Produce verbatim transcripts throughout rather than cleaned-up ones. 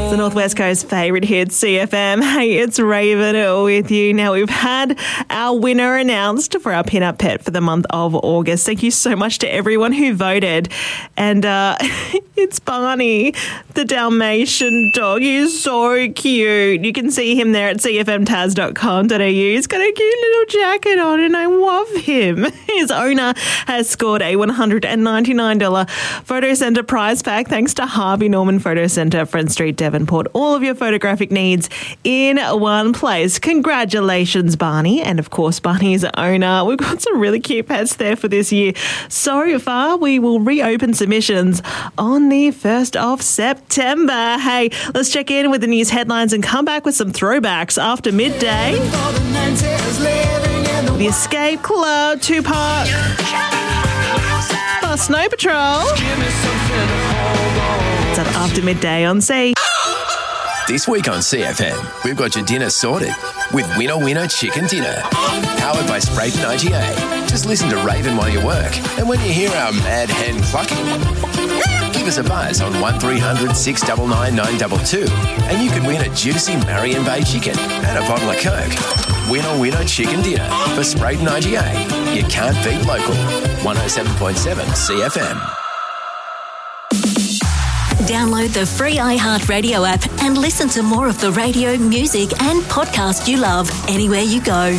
It's the Northwest Coast favourite hit, C F M. Hey, it's Raven with you. Now, we've had our winner announced for our pin-up pet for the month of August. Thank you so much to everyone who voted. And uh, it's Barney, the Dalmatian dog. He's so cute. You can see him there at c f m taz dot com dot a u. He's got a cute little jacket on and I love him. His owner has scored a one hundred ninety-nine dollars Photo Centre prize pack thanks to Harvey Norman Photo Centre, Front Street, Devonport. All of your photographic needs in one place. Congratulations, Barney. And of course, Barney's owner. We've got some really cute pets there for this year. So far, we will reopen submissions on the first of September. Hey, let's check in with the news headlines and come back with some throwbacks after midday. The Escape Club, Tupac, for Snow Patrol. It's at after midday on C. This week on C F M, we've got your dinner sorted with Winner Winner Chicken Dinner. Powered by Sprayton I G A. Just listen to Raven while you work. And when you hear our mad hen clucking, give us a buzz on one three hundred six nine nine nine two two and you could win a juicy Marion Bay chicken and a bottle of Coke. Winner Winner Chicken Dinner for Sprayton I G A. You can't beat local. one oh seven point seven C F M. Download the free iHeartRadio app and listen to more of the radio, music and podcast you love anywhere you go.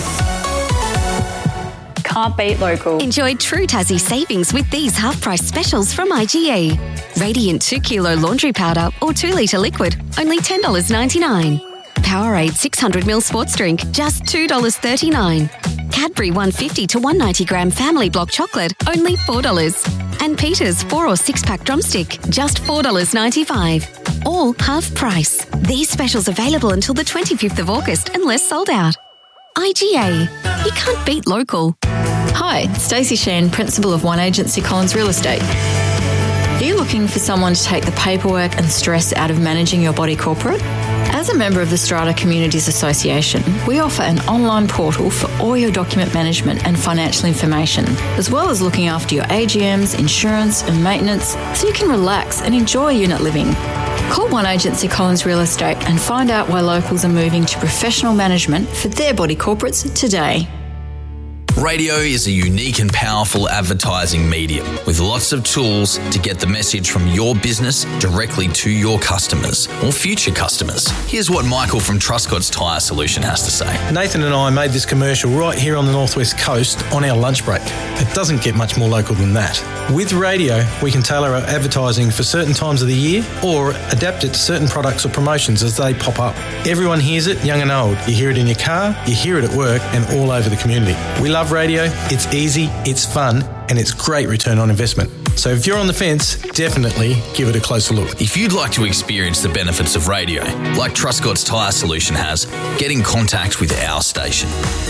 Can't beat local. Enjoy true Tassie savings with these half-price specials from I G A. Radiant two kilo laundry powder or two litre liquid, only ten dollars ninety-nine. Powerade six hundred milliliter sports drink, just two dollars thirty-nine. Cadbury one hundred fifty to one hundred ninety gram family block chocolate, only four dollars. And Peter's four or six pack drumstick, just four dollars ninety-five. All half price. These specials available until the twenty-fifth of August unless sold out. I G A. You can't beat local. Hi, Stacey Shan, Principal of One Agency Collins Real Estate. Are you looking for someone to take the paperwork and stress out of managing your body corporate? As a member of the Strata Communities Association, we offer an online portal for all your document management and financial information, as well as looking after your A G Ms, insurance and maintenance, so you can relax and enjoy unit living. Call One Agency Collins Real Estate and find out why locals are moving to professional management for their body corporates today. Radio is a unique and powerful advertising medium with lots of tools to get the message from your business directly to your customers or future customers. Here's what Michael from Truscott's Tyre Solution has to say. Nathan and I made this commercial right here on the Northwest Coast on our lunch break. It doesn't get much more local than that. With radio, we can tailor our advertising for certain times of the year or adapt it to certain products or promotions as they pop up. Everyone hears it, young and old. You hear it in your car, you hear it at work and all over the community. We love radio, it's easy, it's fun, and it's great return on investment. So if you're on the fence, definitely give it a closer look. If you'd like to experience the benefits of radio, like Truscott's Tyre Solution has, get in contact with our station.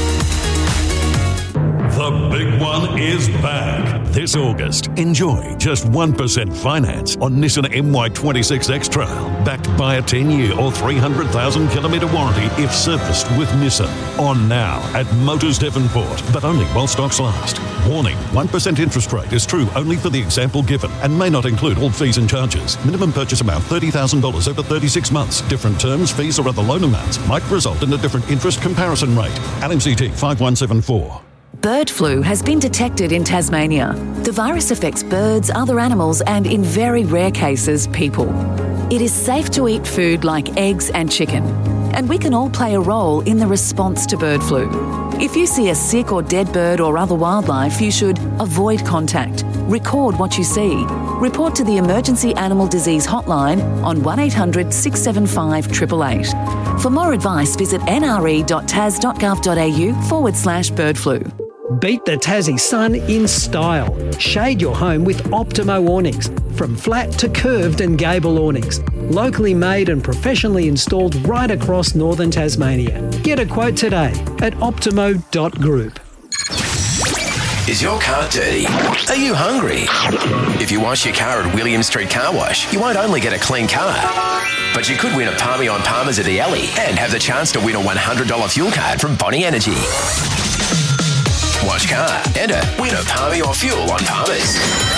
The big one is back. This August, enjoy just one percent finance on Nissan M Y twenty-six X-Trail, backed by a ten-year or three hundred thousand kilometre warranty if serviced with Nissan. On now at Motors Devonport, but only while stocks last. Warning, one percent interest rate is true only for the example given and may not include all fees and charges. Minimum purchase amount thirty thousand dollars over thirty-six months. Different terms, fees or other loan amounts might result in a different interest comparison rate. L M C T five one seven four. Bird flu has been detected in Tasmania. The virus affects birds, other animals, and in very rare cases, people. It is safe to eat food like eggs and chicken, and we can all play a role in the response to bird flu. If you see a sick or dead bird or other wildlife, you should avoid contact, record what you see, report to the Emergency Animal Disease Hotline on one eight hundred six seven five eight eight eight. For more advice, visit nre.tas.gov.au forward slash bird flu. Beat the Tassie sun in style. Shade your home with Optimo awnings. From flat to curved and gable awnings. Locally made and professionally installed right across northern Tasmania. Get a quote today at optimo dot group. Is your car dirty? Are you hungry? If you wash your car at William Street Car Wash, you won't only get a clean car, but you could win a Palmy on Palmer's at the Alley and have the chance to win a one hundred dollars fuel card from Bonnie Energy. Wash car, enter, win a Palmy or fuel on Palmer's.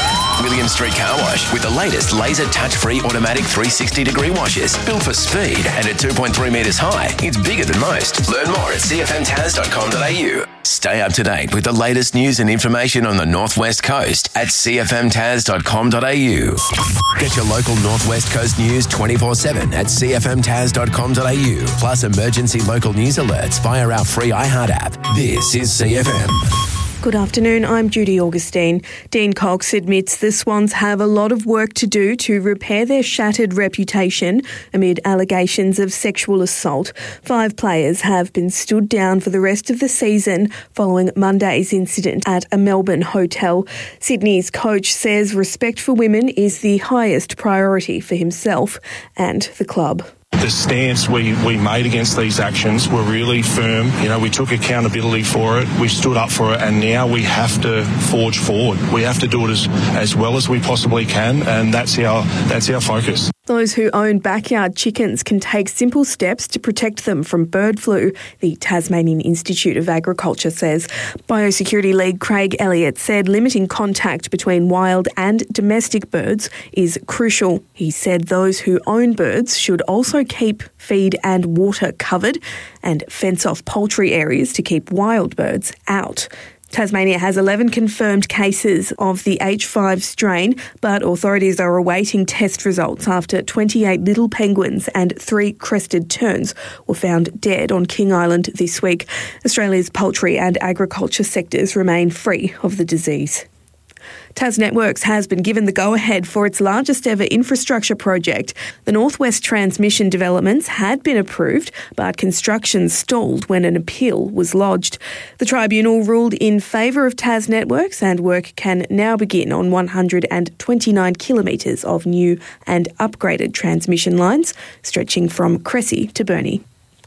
William Street Car Wash with the latest laser touch-free automatic three hundred sixty degree washers. Built for speed and at two point three metres high, it's bigger than most. Learn more at c f m taz dot com dot a u. Stay up to date with the latest news and information on the Northwest Coast at c f m taz dot com dot a u. Get your local Northwest Coast news twenty-four seven at c f m taz dot com dot a u. Plus emergency local news alerts via our free iHeart app. This is C F M. Good afternoon, I'm Judy Augustine. Dean Cox admits the Swans have a lot of work to do to repair their shattered reputation amid allegations of sexual assault. Five players have been stood down for the rest of the season following Monday's incident at a Melbourne hotel. Sydney's coach says respect for women is the highest priority for himself and the club. The stance we, we made against these actions were really firm. You know, we took accountability for it, we stood up for it, and now we have to forge forward. We have to do it as, as well as we possibly can, and that's our, that's our focus. Those who own backyard chickens can take simple steps to protect them from bird flu, the Tasmanian Institute of Agriculture says. Biosecurity lead Craig Elliott said limiting contact between wild and domestic birds is crucial. He said those who own birds should also keep feed and water covered and fence off poultry areas to keep wild birds out. Tasmania has eleven confirmed cases of the H five strain, but authorities are awaiting test results after twenty-eight little penguins and three crested terns were found dead on King Island this week. Australia's poultry and agriculture sectors remain free of the disease. TasNetworks has been given the go-ahead for its largest ever infrastructure project. The Northwest Transmission developments had been approved, but construction stalled when an appeal was lodged. The tribunal ruled in favour of TasNetworks, and work can now begin on one hundred twenty-nine kilometres of new and upgraded transmission lines, stretching from Cressy to Burnie.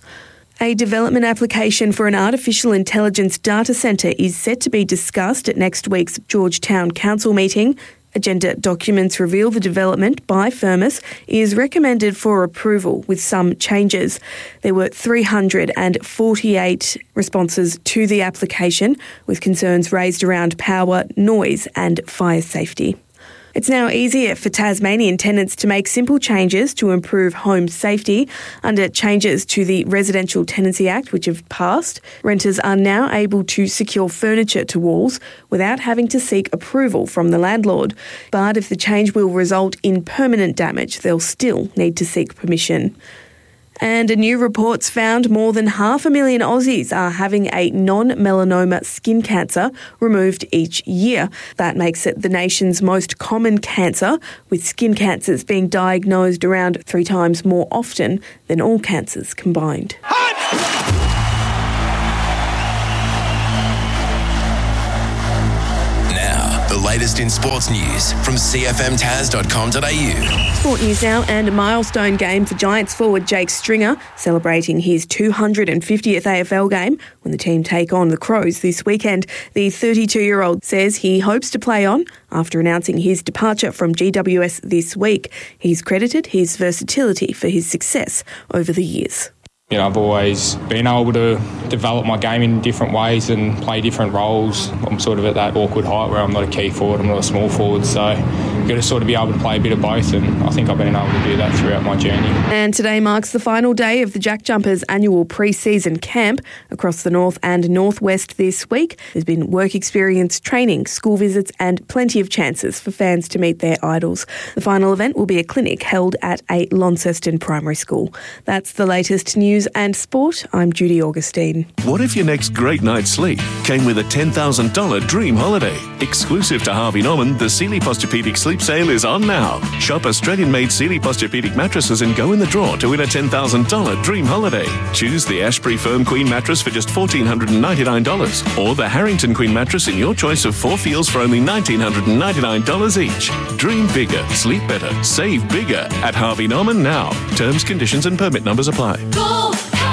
A development application for an artificial intelligence data centre is set to be discussed at next week's Georgetown Council meeting. Agenda documents reveal the development by Firmus is recommended for approval with some changes. There were three hundred forty-eight responses to the application, with concerns raised around power, noise and fire safety. It's now easier for Tasmanian tenants to make simple changes to improve home safety. Under changes to the Residential Tenancy Act, which have passed, renters are now able to secure furniture to walls without having to seek approval from the landlord. But if the change will result in permanent damage, they'll still need to seek permission. And a new report's found more than half a million Aussies are having a non-melanoma skin cancer removed each year. That makes it the nation's most common cancer, with skin cancers being diagnosed around three times more often than all cancers combined. The latest in sports news from c f m taz dot com dot a u. Sport news now, and a milestone game for Giants forward Jake Stringer, celebrating his two hundred fiftieth A F L game when the team take on the Crows this weekend. The thirty-two-year-old says he hopes to play on after announcing his departure from G W S this week. He's credited his versatility for his success over the years. You know, I've always been able to develop my game in different ways and play different roles. I'm sort of at that awkward height where I'm not a key forward, I'm not a small forward, so you've got to sort of be able to play a bit of both, and I think I've been able to do that throughout my journey. And today marks the final day of the Jack Jumpers annual pre-season camp across the north and northwest this week. There's been work experience, training, school visits and plenty of chances for fans to meet their idols. The final event will be a clinic held at a Launceston primary school. That's the latest news and sport. I'm Judy Augustine. What if your next great night's sleep came with a ten thousand dollars dream holiday? Exclusive to Harvey Norman, the Sealy Posturepedic Sleep Sale is on now. Shop Australian-made Sealy Posturepedic mattresses and go in the draw to win a ten thousand dollars dream holiday. Choose the Ashbury Firm Queen mattress for just one thousand four hundred ninety-nine dollars or the Harrington Queen mattress in your choice of four feels for only one thousand nine hundred ninety-nine dollars each. Dream bigger, sleep better, save bigger at Harvey Norman now. Terms, conditions and permit numbers apply. Go!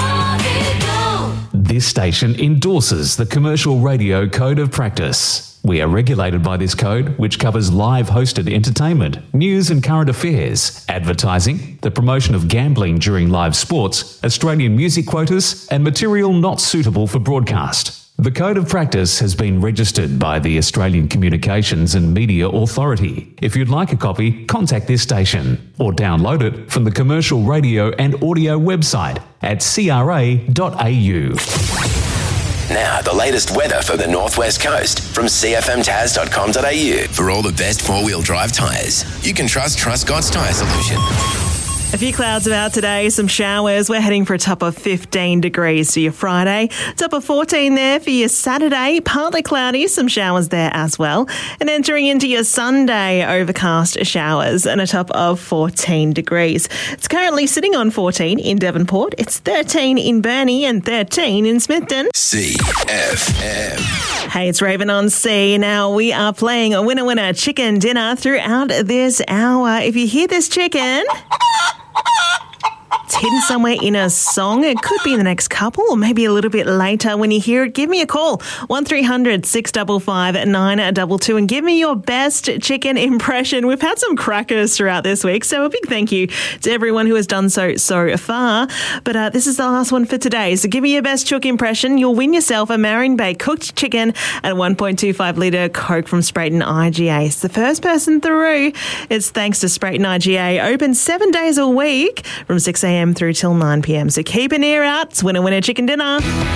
This station endorses the Commercial Radio Code of Practice. We are regulated by this code, which covers live hosted entertainment, news and current affairs, advertising, the promotion of gambling during live sports, Australian music quotas, and material not suitable for broadcast. The Code of Practice has been registered by the Australian Communications and Media Authority. If you'd like a copy, contact this station or download it from the Commercial Radio and Audio website at c r a dot a u. Now, the latest weather for the Northwest Coast from c f m taz dot com dot a u. For all the best four-wheel drive tyres, you can trust Truscott's Tyre Solution. A few clouds about today, some showers. We're heading for a top of fifteen degrees for your Friday. Top of fourteen there for your Saturday. Partly cloudy, some showers there as well. And entering into your Sunday, overcast showers and a top of fourteen degrees. It's currently sitting on fourteen in Devonport. It's thirteen in Burnie and thirteen in Smithton. C F M. Hey, it's Raven on C. Now, we are playing a winner winner chicken dinner throughout this hour. If you hear this chicken, it's hidden somewhere in a song. It could be in the next couple or maybe a little bit later. When you hear it, give me a call. one three hundred six five five nine two two and give me your best chicken impression. We've had some crackers throughout this week, so a big thank you to everyone who has done so so far. But uh, this is the last one for today. So give me your best chook impression. You'll win yourself a Marion Bay cooked chicken and a one point two five litre Coke from Sprayton I G A. It's the first person through. It's thanks to Sprayton I G A. Open seven days a week from six a.m. through till nine p.m. So keep an ear out. It's Winner Winner Chicken Dinner.